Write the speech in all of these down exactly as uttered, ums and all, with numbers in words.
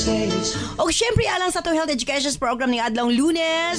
O syempre, alang sa to health education program ni Adlong Lunes.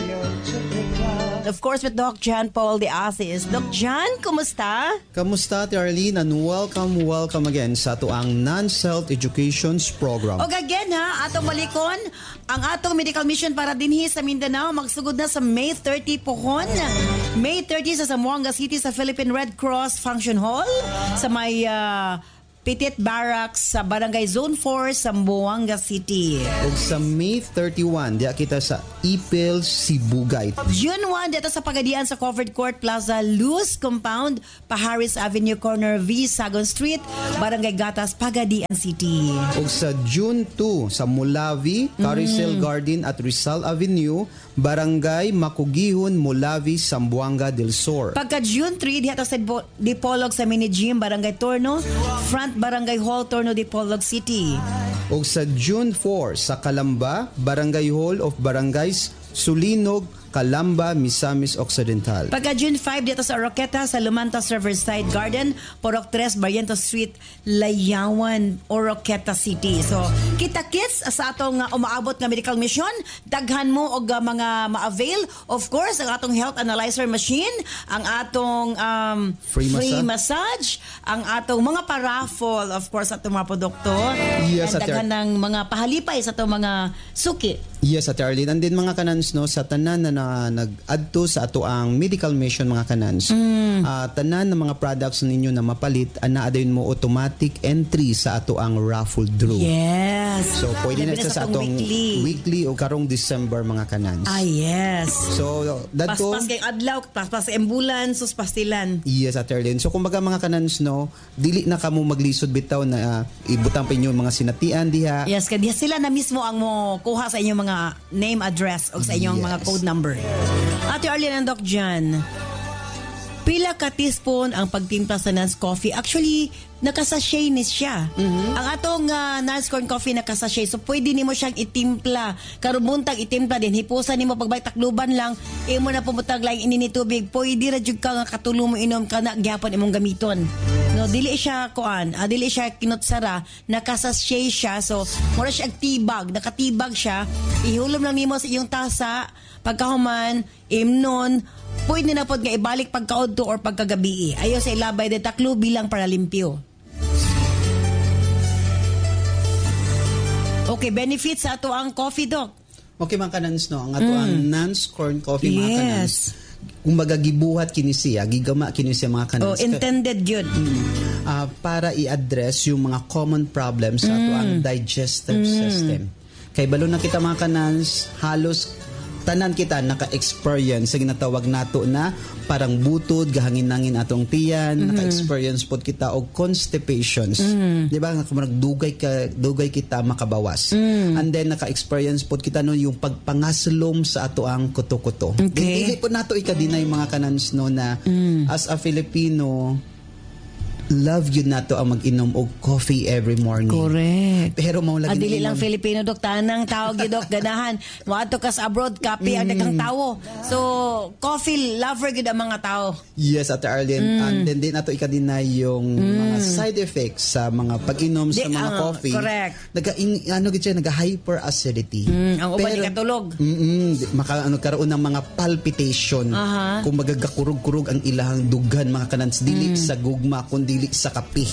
Of course, with Doc John Paul de Asis. Doc John, kumusta? Kamusta, Arlene? And welcome, welcome again sa ato ang non-health education program. O again ha, atong balikon, ang atong medical mission para dinhi sa Mindanao magsugod na sa May thirtieth pohon. May thirtieth sa Zamboanga City sa Philippine Red Cross Function Hall sa may uh, Petit Barracks sa Barangay Zone four, Zamboanga City. Ug sa May thirty-one, diya kita sa Ipil, Sibugay. June one, dito sa Pagadian sa Covered Court Plaza, Luz Compound, Paharis Avenue, Corner V, Sagon Street, Barangay Gatas, Pagadian City. Ug sa June two, sa Mulavi, Carousel mm. Garden at Rizal Avenue, Barangay Makugihon, Mulavi, Zamboanga del Sur. Pagka June three, dito sa Dipolog sa Mini Gym, Barangay Torno, Front Barangay Hall, Torno, Dipolog City. O sa June four, sa Calamba, Barangay Hall of Barangays, Sulinog, Calamba, Misamis Occidental. Pagka June five, dito sa Oroqueta, sa Lumantas Riverside Garden, Porok tres, Barrientos Street, Layawan, Oroqueta City. So, kita-kits sa atong uh, umaabot nga medical mission, daghan mo og uh, mga ma-avail. Of course, ang atong health analyzer machine, ang atong um, free, free massage. massage, ang atong mga paraffol, of course, atong mga produkto. Yes, and daghan ng mga pahalipay sa atong mga suki. Yes, Ate Arlene. And din mga kanans, no, sa tanan na, na nag-adto sa ato ang medical mission mga kanans, mm. uh, tanan ng mga products ninyo na mapalit, anaadayon mo automatic entry sa ato ang raffle draw. Yes. So, pwede na sa, sa atong weekly. weekly o karong December mga kanans. Ah, yes. So, dadto, paspas kay adlaw, paspas kay ambulan, sus pastilan. Yes, Ate Arlene. So, kumbaga mga kanans, no, dili na kamo maglisod bitaw na uh, ibutang pa inyo mga sinatian diha. Yes, kaya sila na mismo ang mo kuha sa inyong mga name, address o sa inyong yes. mga code number. Ate Arlene and Doc John, pila ka teaspoon ang pagtimpla sa Nance Coffee? Actually, nakasachet ni siya. Mm-hmm. Ang atong uh, Nance Corn Coffee nakasachet. So, pwede nimo siyang itimpla. Karubuntag itimpla din. Hipusan nimo pagbay takluban lang. Imo na pumutag lang inini tubig. Pwede ra jud ka nga katulong mo inom ka na gyapon imong gamiton. No, dili siya kuan. Ah, dili siya kinutsara. Nakasachet siya. So, mura siya tibag. Nakatibag siya. Ihulom lang nimo sa iyong tasa. Pagkahuman, imnon, pwede na po nga ibalik pagkaodto or pagkagabi. Ayaw sa ilabay de taklo bilang para limpyo. Okay, benefits sa ato ang coffee, Doc. Okay, mga kanans, no? Ang ato mm. ang Nance Corn Coffee, mga yes. kanans. Kumbaga gibuhat kini siya, gigama kini siya mga kanans. Oh, intended yun. Mm, uh, para i-address yung mga common problems sa mm. ato ang digestive mm. system. Kay balo na kita mga kanans, halos tanan kita naka-experience sa ginatawag nato na parang butod, gahangin-nangin atong tiyan, mm-hmm. naka-experience pod kita og constipations. Mm-hmm. Di ba? Dugay ka, dugay kita makabawas. Mm-hmm. And then naka-experience pod kita no yung pagpangaslom sa ato ang kuto-kuto. Okay. Dili po nato ikadinay mga kanans no na mm-hmm. as a Filipino, love yun nato ang mag-inom og coffee every morning. Correct. Pero mao lagi adili lang Filipino, Dok, tanang tao gidok ganahan. Moadto kas abroad, kape mm. ang daghang tawo. So, coffee lover gid ang mga tao. Yes, Ate Arlene. Mm. And then din nato ikadinay yung mm. mga side effects sa mga pag-inom sa Di, mga uh, coffee. Correct. Naga in, ano gid siya, naga hyper acidity. Mm, ang uban ni katulog. Mm, maka ano karoon ng mga palpitation. Uh-huh. Kung magagakurog-kurog ang ilahang dugan mga kanans dili mm. sa gugma kundi sa kape.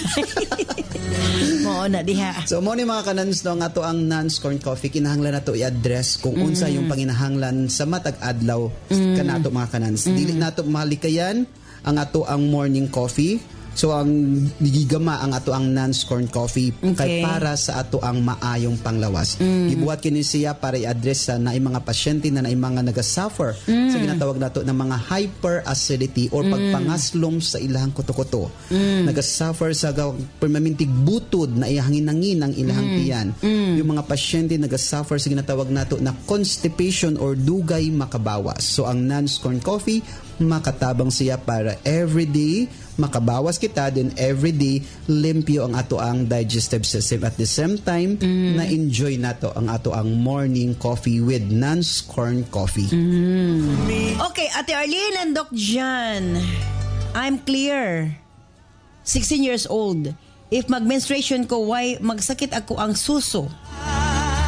Mo na diha. So mo ni mga kanans no nga to ang Nance Corn Coffee kinahanglan nato i-address kung mm. unsa yung panginahanglan sa matag adlaw mm. kanato mga kanans. Mm. Dili nato malikayan ang ato ang morning coffee. So ang gigama ang ato ang Nance Corn Coffee okay. kay para sa ato ang maayong panglawas. Mm. Gibuhat kini siya para i-address sa naay mga pasyente na naay mga naga-suffer mm. sa ginatawag nato ng mga hyperacidity or mm. pagpangaslom sa ilahang kuto-kuto. Mm. Naga-suffer sa permanentig butod na ihangin-hangin ang ilahang mm. tiyan. Mm. Yung mga pasyente naga-suffer sa ginatawag nato na constipation or dugay makabawas. So ang Nance Corn Coffee makatabang siya para everyday makabawas kita din everyday limpyo ang ato ang digestive system at the same time mm. na enjoy nato ang ato ang morning coffee with Nance Corn Coffee. Mm. Okay, Ate Arlene and Doc John, I'm clear. sixteen years old. If mag-menstruation ko, why magsakit ako ang suso?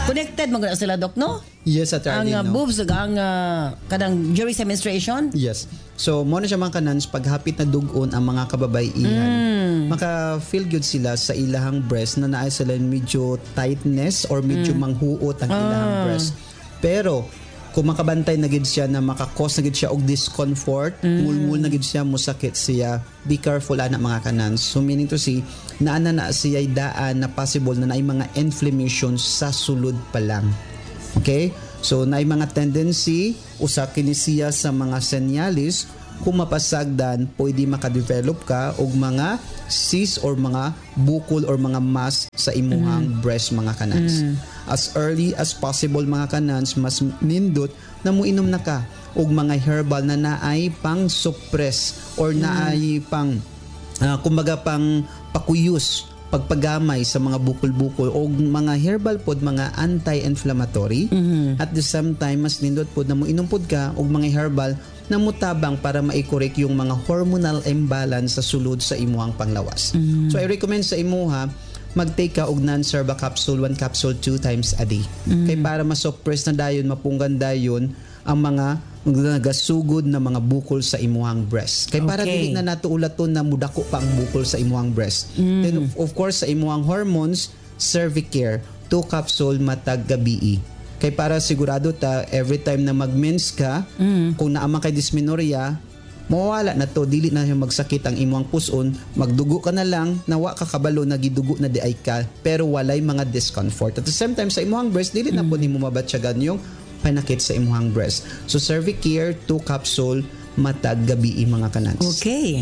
Connected magana sila Doc no? Yes, at Ang uh, no? boobs ang uh, kanang during sa menstruation? Yes. So mo na siya mga kanans paghapit na dugon ang mga kababaihan. Mm. Maka feel good sila sa ilahang breast na naay sila medyo tightness or medyo mm. manghuot ang ilahang ah. breast. Pero kung makabantay na gid siya na makakos na gid siya og discomfort, mm. mulmul na gid siya, musakit siya, be careful ana mga kanans. So meaning to say, naana na siya daan na possible na naay mga inflammation sa sulod pa lang. Okay? So naay mga tendency usa kini siya sa mga senyalis kung mapasagdan pwede makadevelop ka og mga cyst or mga bukol or mga mass sa imuhang mm. breast mga kanans. Mm. As early as possible mga kanans, mas nindot na muinom na ka og mga herbal na naay pang suppress or mm. naay pang uh, kumbaga pang pakuyos pagpagamay sa mga bukol-bukol o mga herbal pod, mga anti-inflammatory. Mm-hmm. At the same time, mas nindot pod na mo inumpod ka og mga herbal na mutabang para maikorek yung mga hormonal imbalance sa sulod sa imuhang panglawas. Mm-hmm. So I recommend sa imuha, mag-take ka og non-serba capsule, one capsule two times a day. Mm-hmm. Kay para ma-suppress na dayon, mapunggan dayon ang mga nagasugod na mga bukol sa imuhang breast. Kay para okay. dili na nato ulaton na mudako pa ang bukol sa imuhang breast. Mm. Then of, of course sa imuhang hormones, Cervicare, two capsule matag gabi. Kay para sigurado ta every time na mag-mens ka, mm. kung naama kay dysmenorrhea, mawala na to, dili na yung magsakit ang imuhang puson, magdugo ka na lang, nawa ka kabalo na gidugo na di ay ka, pero walay mga discomfort. At the same time sa imuhang breast, dili mm. na po ni mo mabatsyagan yung panakit sa imuhang breast. So Cervicare, two capsule matag gabi mga kanans. Okay.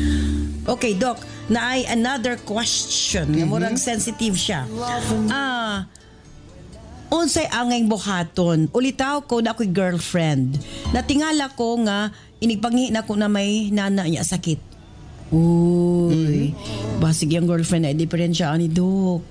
Okay, Doc, na ay another question. Mm-hmm. Murang sensitive siya. Ah, unsay angay buhaton? Ulitaw ko na ako'y girlfriend. Natingala ko nga inigpangi na ko na may nana niya sakit. Uy, mm-hmm. basig yung girlfriend ay diferensya ani Doc.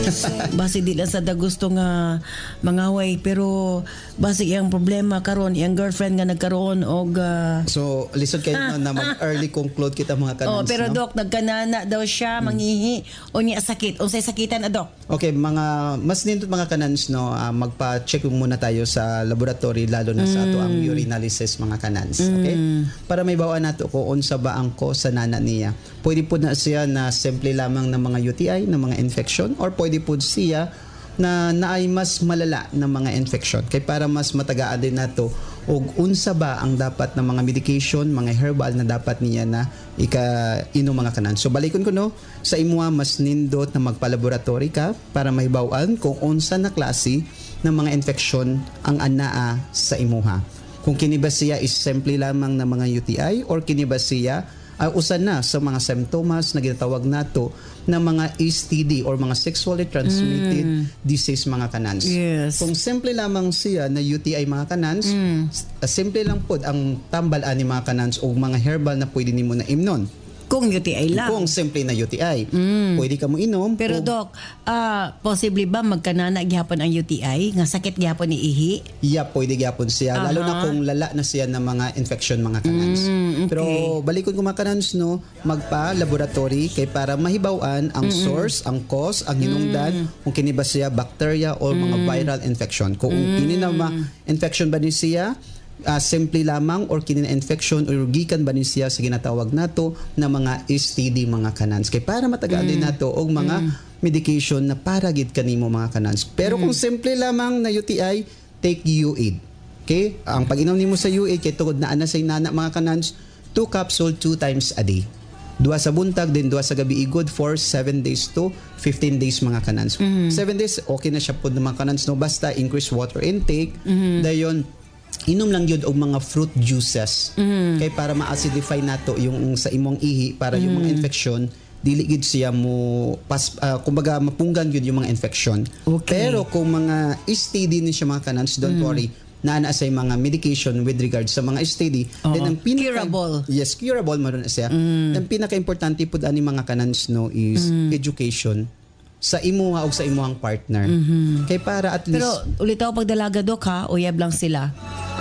Basig di lang sa da gusto nga mangaway, pero basig yung problema karon yung girlfriend nga nagkaroon og uh, so lisod kayo ah, na mag early conclude kita mga kanans. Oh, pero no? Doc, nagkanana daw siya, mangihi mm. o niya sakit. Unsay sakitan na Doc? Okay, mga mas nindot mga kanans no, uh, magpa-check muna tayo sa laboratory lalo na mm. sa ato ang urinalysis mga kanans. Okay? Mm. Para may bawaan nato ko unsa ba ang cause sa nana niya. Pwede po na siya na simple lamang ng mga U T I, ng mga infection, or pwede po siya na naay mas malala ng mga infection. Kaya para mas matagaan din nato og unsa ba ang dapat na mga medication, mga herbal na dapat niya na ika-inom mga kanan. So balikon ko no, sa imuha mas nindot na magpa-laboratory ka para mahibaw-an kung unsa na klase ng mga infection ang anaa sa imuha. Kung kini ba siya is simple lamang ng mga U T I or kini ba siya Uh, usa na sa mga symptoms na ginatawag nato na mga S T D or mga sexually transmitted mm. disease mga kanans. Yes. Kung simple lamang siya na U T I mga kanans, mm. uh, simple lang pod ang tambal-an ni mga kanans o mga herbal na pwede nimo na imnon. Kung U T I lang. Kung simple na U T I. Mm. Pwede ka mo inom. Pero kung, Doc, uh, possibly ba magkanana gyapon ang U T I? Nga sakit gyapon ni ihi? Yeah, pwede gyapon siya. Uh-huh. Lalo na kung lala na siya ng mga infection mga kanans. Mm, okay. Pero balikon ko mga kanans no, magpa-laboratory kay para mahibaw-an ang mm-mm. source, ang cause, ang hinungdan, mm. kung kini ba siya bacteria or mm. mga viral infection. Kung mm. kini na ma-infection ba ni siya, Uh, simple lamang or kini na infection or gikan ba ni siya sa ginatawag nato na mga S T D mga kanans. Kay para matagaan mm. din nato og mga mm. medication na para gid kanimo mga kanans. Pero mm. kung simple lamang na U T I, take U A I D. Okay? Ang pag-inom nimo sa U A I D kay tungod na ana say nana mga kanans, two capsule two times a day. Dua sa buntag din dua sa gabi, good for seven days to fifteen days mga kanans. Mm. seven days okay na siya pud mga kanans no, basta increase water intake. Mm. Dayon inom lang yun og mga fruit juices mm. kay para ma-acidify nato yung sa imong ihi para mm. yung mga infection dili gid siya mo pas uh, kumbaga mapunggan yun yung mga infection. Okay. Pero kung mga S T D ni siya mga kanans, don't mm. worry, naa sa mga medication with regards sa mga S T D. Uh-huh. Then ang pinaka curable. Yes, curable maron na siya. Mm. Ang pinaka-importante pud ani mga kanans no is mm. education sa imuha o sa imuhang partner. Mm-hmm. Kay para at least... Pero ulitaw pagdalaga Doc ha, uyab lang sila.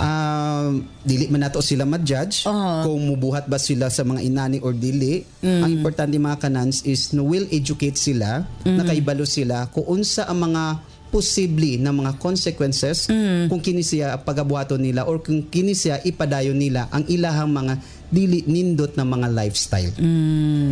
Uh, dili man nato sila ma-judge uh-huh. kung mubuhat ba sila sa mga inani or dili. Mm-hmm. Ang importante mga kanans is no will educate sila, mm-hmm. nakaibalo sila kung unsa ang mga posible na mga consequences mm. kung kini siya pagabuhaton nila or kung kini siya ipadayon nila ang ilahang mga dili nindot na mga lifestyle. Mm.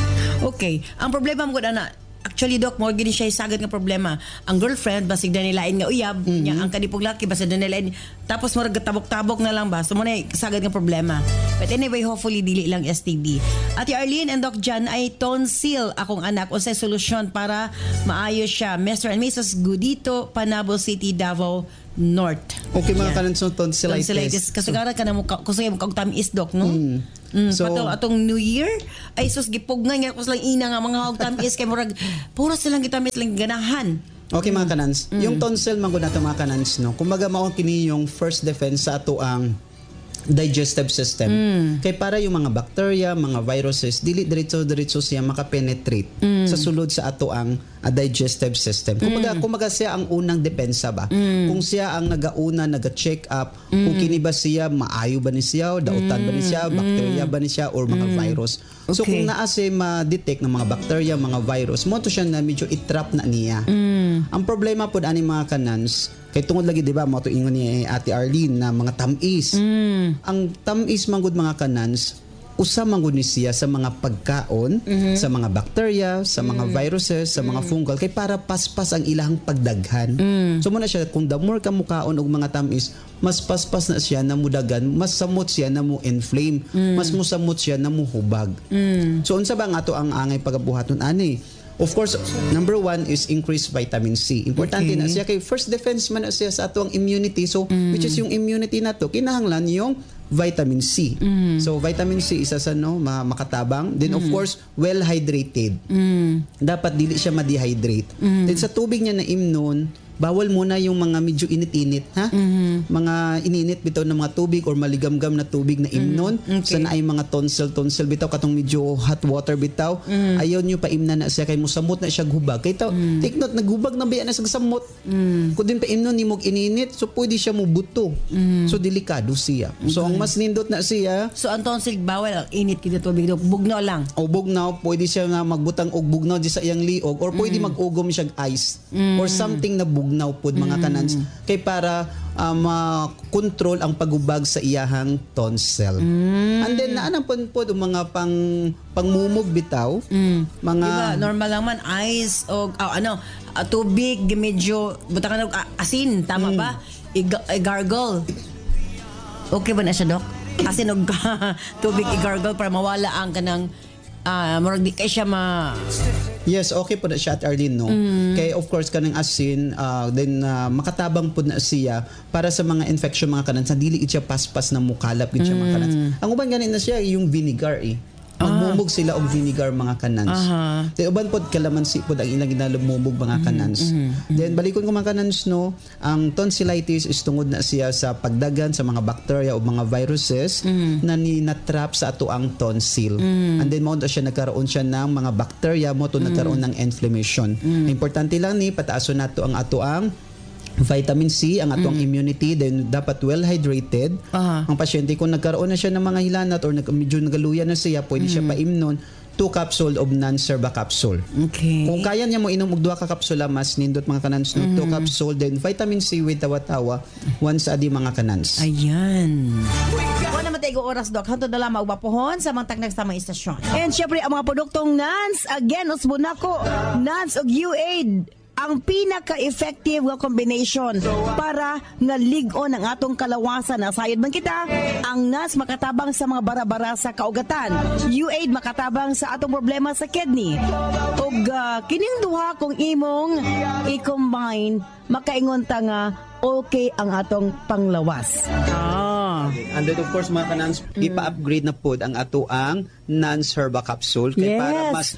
Okay. Ang problema mo na actually, Doc, mo gini siya isagad nga problema. Ang girlfriend, basig na nilain nga uyab, mm-hmm. niya, ang kanipong laki, basig na nilain, tapos mo tabok-tabok na lang ba? So, mo na isagad nga problema. But anyway, hopefully, dili lang S T D. Ate Arlene and Doc Jan ay tonsil akong anak o sa solusyon para maayos siya. Mister and Missus Gudito, Panabo City, Davao North. Okay, mga yeah. kanan so tonsillitis. Tonsillitis. Kasagaran ka na mo, kusaya mo kag tamis, Doc, no? Mm. Mm, so, pato atong New Year ay sus gipugnan nga kus lang ina nga mga hagtamis kay murag puro silang gitamis lang ganahan. Okay mga kanans, mm. yung tonsil man gud nato mga kanans no. Kumaga mao kini yung first defense sa ato ang digestive system. Mm. Kay para yung mga bacteria, mga viruses, dili diretso-diretso siya makapenetrate mm. sa sulod sa ato ang uh, digestive system. Kumaga, mm. kumaga siya ang unang depensa ba? Mm. Kung siya ang nagauna, naga-check up, mm. kung kini ba siya, maayo ba ni siya, dautan mm. ba ni siya, bacteria ba ni siya, or mga mm. virus. So okay. kung naa siya ma-detect ng mga bacteria, mga virus, mo to siya na medyo itrap na niya. Mm. Ang problema po ani mga kanans, kay tungod lagi di ba mo to ingon ni Ate Arlene na mga tamis. Mm. Ang tamis manggod mga kanans usa manggod ni siya sa mga pagkaon, mm-hmm. sa mga bacteria, sa mga mm. viruses, sa mm. mga fungal kay para paspas ang ilahang pagdaghan. Mm. So mo na siya kung the more ka mukaon og mga tamis, mas paspas na siya na mudagan, mas samot siya na mo inflame, mm. mas musamot siya na mo hubag. Mm. So unsa ba nga ato ang angay pagabuhaton ani? Of course, number one is increased vitamin C. Importante okay. na siya kay first defense man na siya sa ato ang immunity. So, mm. which is yung immunity nato, kinahanglan yung vitamin C. Mm. So, vitamin C isa sa no, makatabang. Then, mm. of course, well hydrated. Mm. Dapat dili siya ma-dehydrate. Mm. Then, sa tubig niya na imnon, bawal muna yung mga medyo init-init, ha? Mm-hmm. Mga ininit bitaw na mga tubig or maligamgam na tubig na imnon. Mm-hmm. Okay. Sana ay mga tonsil-tonsil bitaw katong medyo hot water bitaw. Mm-hmm. Ayaw nyo pa imna na siya kay musamot na siya gubag. Kay taw, mm-hmm. take note, naghubag na ba yan na sa samot. Mm-hmm. Kung din pa imnon ni mog ininit, so pwede siya mo buto. Mm-hmm. So delikado siya. Mm-hmm. So ang mas nindot na siya. So ang tonsil bawal init kita tubig do, bugnaw lang. O bugnaw, pwede siya nga magbutang og bugnaw di sa iyang liog or pwede mm-hmm. mag-ugom siya ice mm-hmm. or something na bugnaw now pod mga kanans mm. kay para ma-control um, uh, ang pagubag sa iyahang tonsil. Mm. And then naanang pod pod mga pang pangmumog bitaw mm. mga diba, normal lang man ice o oh, ano uh, tubig medyo butakan og asin tama mm. ba I- i-gargle. Okay ba na siya Dok? Asin og tubig i-gargle para mawala ang kanang ah uh, murag di kay siya ma. Yes, okay po na siya at Arlene, no? Mm. Kaya of course, kanang asin, uh, then uh, makatabang po na siya para sa mga infection mga kanans. Dili siya paspas na mukalap siya mm. mga kanans. Ang uban ganin na siya, yung vinegar eh. Magmumog ah. sila og vinegar mga kanans. Uh-huh. Then uban pod kalamansi pod ang ilang ginalumumog mga kanans. Mm-hmm. Then balikon ko mga kanans no, ang tonsillitis is tungod na siya sa pagdagan sa mga bacteria o mga viruses mm-hmm. na ni na-trap sa ato ang tonsil. Mm-hmm. And then mao siya nagkaroon siya ng mga bacteria mo to mm-hmm. nagkaroon ng inflammation. Mm-hmm. Importante lang ni pataason nato ang ato ang vitamin C, ang atong mm. immunity, then dapat well hydrated. Uh-huh. Ang pasyente kung nagkaroon na siya ng mga hilanat or nag, medyo nagaluyan na siya, pwede mm. siya paimnon two capsule of non-serba capsule. Okay. Kung kaya niya mo inom og duha ka kapsula mas nindot mga kanans no, mm. two capsule, then vitamin C with tawa-tawa once a day mga kanans. Ayan. Wala naman tayo oras Dok, hanto na lang maubapohon sa mga tagnag sa mga istasyon. And syempre ang mga produktong Nans, again usbon nako, Nans og U-Aid ang pinaka-effective nga combination para nga lig-on ang atong kalawasan. Nasayod man kita, ang N A S makatabang sa mga bara-bara sa kaugatan. U-Aid makatabang sa atong problema sa kidney. Ug uh, kining duha kung imong i-combine, makaingon ta nga okay ang atong panglawas. Ah. And then of course mga kanans, mm. ipa-upgrade na pod ang ato ang Nans Herba Capsule kay yes. para mas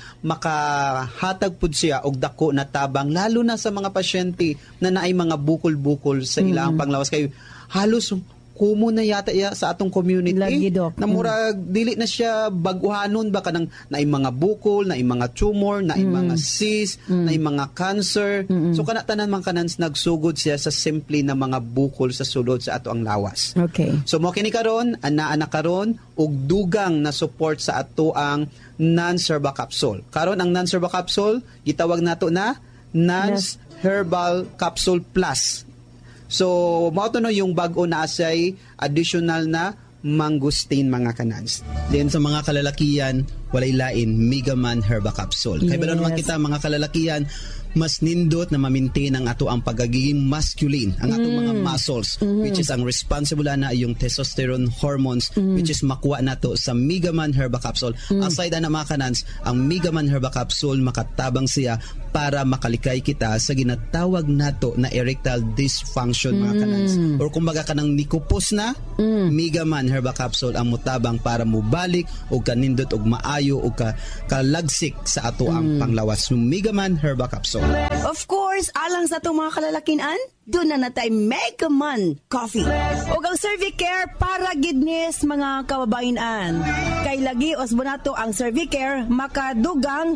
makahatag pod siya og dako na tabang lalo na sa mga pasyente na naay mga bukol-bukol sa ilang mm. panglawas kay halos kumo na yata ya sa atong community. Lagi, Dok. Na murag mm. dili na siya baguhanon ba kanang naay mga bukol, naay mga tumor, naay mm. mga cyst, mm. naay mga cancer. Mm-mm. So kana tanan man kanans nagsugod siya sa simple na mga bukol sa sulod sa ato ang lawas. Okay. So mo kini karon ana ana karon og dugang na support sa ato ang Nans Herba Capsule. Karon ang Nans Herba Capsule gitawag nato na Nans Herbal Capsule Plus. So, mao to no yung bag-o na asay additional na mangustin mga kanans. Then sa mga kalalakian, walay lain Mega Man Herbal Capsule. Kaya ba Yes. naman kita mga kalalakian, mas nindot na ma-maintain ang ato ang pagiging masculine, ang atong mga muscles, which is ang responsible na yung testosterone hormones, which is makuha nato sa Mega Man Herbal Capsule. Aside na mga kanans, ang Mega Man Herbal Capsule makatabang siya para makalikay kita sa ginatawag nato na erectile dysfunction mga kanans. Or kumbaga kanang nikupos na, Mega Man Herbal Capsule ang mutabang para mubalik o kanindot og maayo o ka kalagsik sa ato ang panglawas. So, Mega Man Herbal Capsule. Of course, alang sa itong mga kalalakinan, doon na natay Mega Man Coffee. O ang Cervicare para gidnis mga kababayan. Kay lagi osbonato ang Cervicare makadugang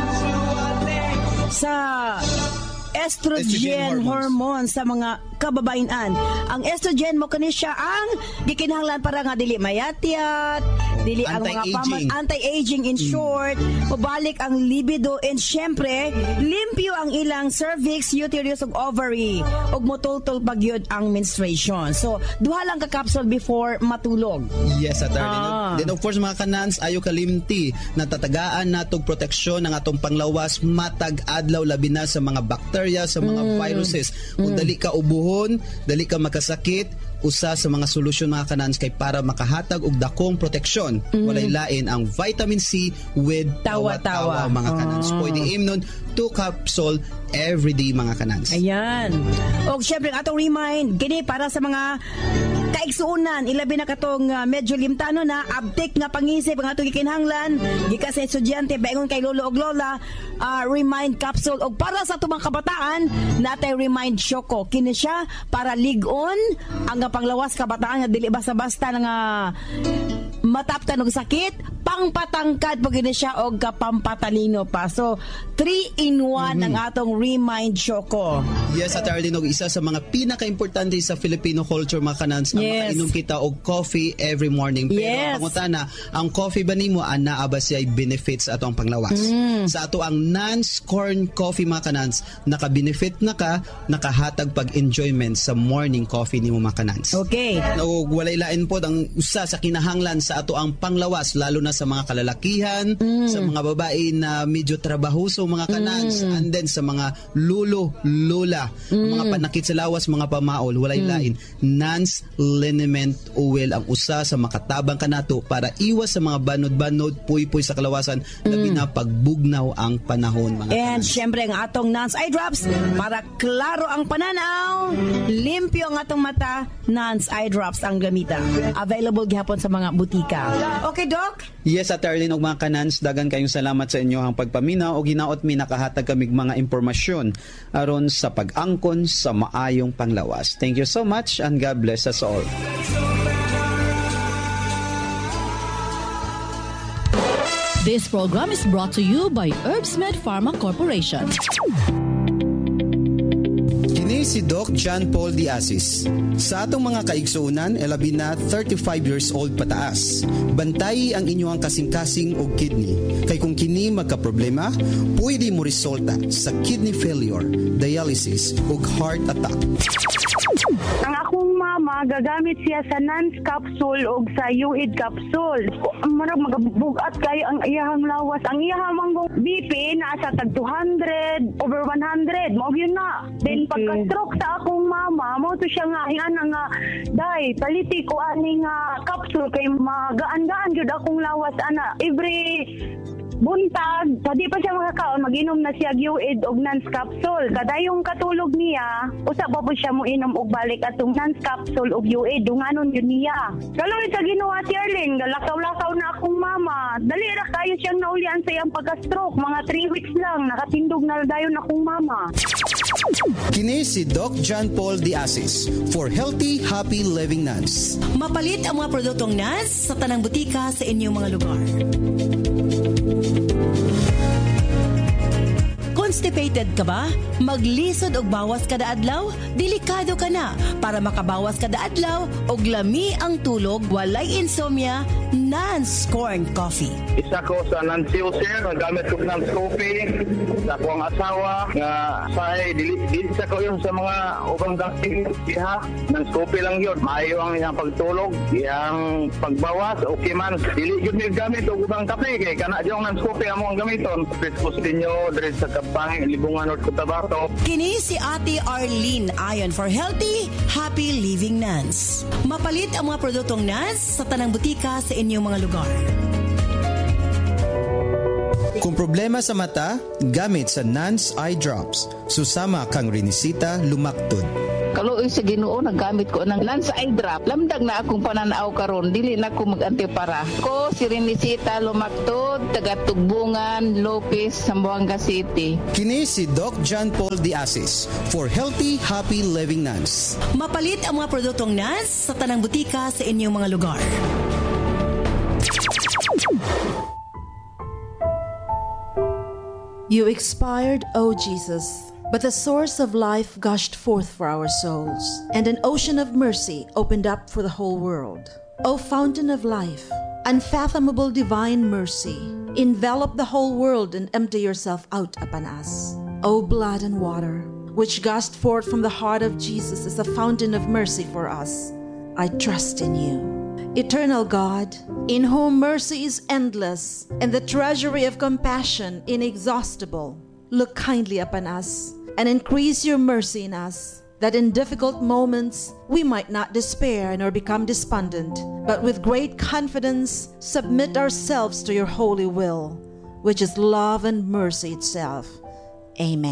sa estrogen, Estrogen hormones. hormone sa mga kababayan. Ang estrogen mo kani siya ang gikinahanglan para nga dili mayatyat, dili ang mga Anti-aging. paman, anti-aging in short, mabalik ang libido, and syempre limpyo ang ilang cervix, uterus ug ovary ug motultol pagyud ang menstruation. So duha lang ka capsule before matulog. Yes, at Ah. Then of course mga kanans, ayo kalimti na tatagaan natog proteksyon ng atong panglawas matag adlaw labi na sa mga bacteria, sa mga viruses. Kung dali ka ubuhon, dali ka makasakit, usa sa mga solusyon mga kanans kay para makahatag og dakong proteksyon. Walay lain ang vitamin C with Tawa-tawa. tawa-tawa mga kanans. Ah. Pwede imnon two capsule every day mga kanans. Ayan. O syempre ang atong remind, gini para sa mga kaigsuunan, ilabi na katong uh, medyo limtano na, abtik nga pangisip ang atong gikinhanglan, gikan sa estudyante, baingon kay lolo og lola, uh, remind capsule. O para sa atong mga kabataan, natay remind Choco. Kini siya para ligon ang nga panglawas kabataan nga dili basta-basta nga mataptan og sakit, pangpatangkad po gini siya og kapampatalino pa. So, three in one ang atong remind Choco. Yes, at Arlene, og isa sa mga pinaka-importante sa Filipino culture mga kanans, ang Yes. makainom kita og coffee every morning. Pero Yes. ang pangutana, ang coffee ba nimo ana ba siya benefits ato ang panglawas? Sa ato ang non-scorn coffee mga kanans, naka-benefit na ka, nakahatag pag-enjoyment sa morning coffee nimo mga kanans. Okay. O walay lain po ang usa sa kinahanglan sa ato ang panglawas, lalo na sa mga kalalakihan, sa mga babae na medyo trabahoso mga kanans, and then sa mga lulo, lola, ang mga panakit sa lawas, mga pamaol, walay lain. Nance liniment oil ang usa sa makatabang kanato para iwas sa mga banod-banod, puy-puy sa kalawasan, labi na pagbugnaw ang panahon mga And kanans. syempre ang atong Nance Eye Drops para klaro ang pananaw, limpyo ang atong mata, Nance Eye Drops ang gamita. Available gihapon sa mga butika. Okay, Doc? Yes, at Arlene og mga kanans, dagan kayong salamat sa inyo ang pagpaminaw o ginaot mi nakahatag kamig mga impormasyon aron sa pag-angkon sa maayong panglawas. Thank you so much and God bless us all. This program is brought to you by Herbsmed Pharma Corporation. Kini si Doc John Paul Diasis. Sa atong mga kaigsuunan, elabi na thirty-five years old pataas. Bantay ang inyong kasing-kasing o kidney. Kay kung kini magka-problema, pwede mo resulta sa kidney failure, dialysis o heart attack. Ang akong mama, gagamit siya sa Nance capsule o sa U I D capsule. Marag magabugat kayo ang iyahang lawas. Ang iyahang manggong B P nasa tag two hundred, over one hundred. Mao yun na. Then pagka-stroke sa akong mama, mo to siya nga, yan nga, day, paliti ko ani nga capsule kay magaan-gaan jud akong lawas, ana. Every buntag, pwede pa siya makakaon, mag-inom na siya U I D og Nance capsule. Kadayong katulog niya, usa pa po siya mo inom og balik atong Nance capsule og U I D, dunganon yun niya. Kaloy sa ginawa ti Arling, galakaw-lakaw na akong mama. Dali ra kayo siyang naulian sa iyang pagka-stroke, mga three weeks lang, nakatindog na dayon akong mama. Kini si Doc John Paul Diasis for Healthy, Happy Living Nance. Mapalit ang mga produktong Nance sa tanang butika sa inyong mga lugar. Constipated ka ba? Maglisod og bawas kada adlaw? Delikado ka na. Para makabawas kada adlaw og lami ang tulog, walay insomnia, Nance Corn Coffee. Isa ko sa Nancy User, nagamit ko ng coffee sa akong asawa nga sa dili dili sa ko yun sa mga ubang gamit diha. Nang coffee lang yun. Maayo ang iyang pagtulog, iyang pagbawas, okay man. Dili yun yung gamit o ubang kape kay kana yung Nance Coffee amo ang gamiton. Pwede ninyo dire sa Kapang, Libungan, North Cotabato. Kini si Ate Arlene ayon for healthy, happy living Nance. Mapalit ang mga produktong Nance sa tanang butika sa inyong mga lugar. Kung problema sa mata, gamit sa Nance Eye Drops. Susama kang rinisita lumaktod. Kaluoy sa Ginoo nagamit ko ng Nance Eye Drop. Lamdag na akong pananaw karon, dili na ko mag-antipara. Ko si Renisita Lumaktod, taga Tugbungan, Lopez, Zamboanga City. Kini si Doc John Paul Diasis for healthy, happy living Nance. Mapalit ang mga produktong Nance sa tanang butika sa inyong mga lugar. You expired, O Jesus, but the source of life gushed forth for our souls, and an ocean of mercy opened up for the whole world. O fountain of life, unfathomable divine mercy, envelop the whole world and empty yourself out upon us. O blood and water, which gushed forth from the heart of Jesus as a fountain of mercy for us, I trust in you. Eternal God, in whom mercy is endless and the treasury of compassion inexhaustible, look kindly upon us and increase your mercy in us, that in difficult moments we might not despair nor become despondent, but with great confidence submit ourselves to your holy will, which is love and mercy itself. Amen.